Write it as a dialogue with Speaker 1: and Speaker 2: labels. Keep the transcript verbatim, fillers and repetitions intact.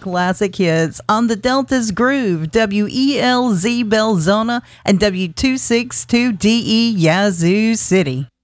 Speaker 1: classic hits on the Delta's Groove, W E L Z Belzona and W two sixty-two D E Yazoo City.